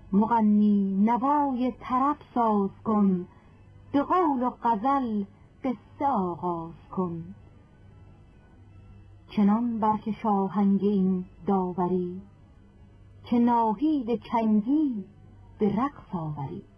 مغنی نوای طرب ساز کن، به قول و غزل قصه آغاز کن. چنان برکش آهنگ این داوری، که ناهید چنگی به رقص آوری.